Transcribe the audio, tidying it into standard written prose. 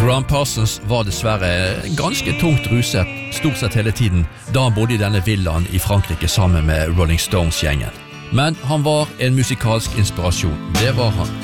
Graham Parsons var dessverre ganske tungt ruset stort sett hele tiden da han bodde i denne villaen i Frankrike sammen med Rolling Stones-gjengen. Men han var en musikalsk inspirasjon, det var han.